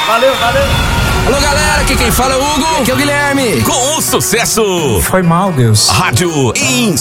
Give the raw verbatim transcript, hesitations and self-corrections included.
Valeu, valeu. Alô, galera, aqui quem fala é o Hugo. Aqui é o Guilherme. Com o sucesso. Foi mal, Deus. Rádio